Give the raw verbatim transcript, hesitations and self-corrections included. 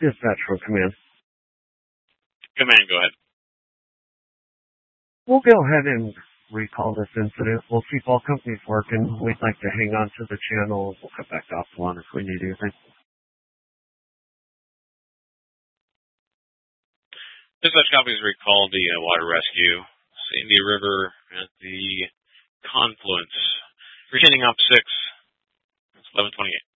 Dispatch from Command. Command, go ahead. We'll go ahead and recall this incident. We'll keep all companies working. We'd like to hang on to the channel. We'll cut back off one if we need anything. Dispatch copies recalled the uh, water rescue. Sandy River at the confluence. Retaining op six. It's eleven twenty-eight.